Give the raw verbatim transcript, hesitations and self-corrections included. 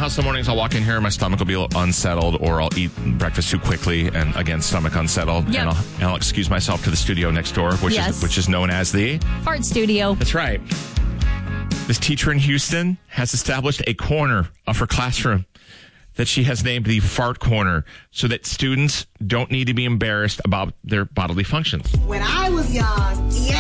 how some mornings I'll walk in here and my stomach will be a little unsettled, or I'll eat breakfast too quickly and, again, stomach unsettled. Yep. And, I'll, and I'll excuse myself to the studio next door, which Yes. is which is known as the... Fart studio. That's right. This teacher in Houston has established a corner of her classroom that she has named the Fart Corner, so that students don't need to be embarrassed about their bodily functions. When I was young, yeah.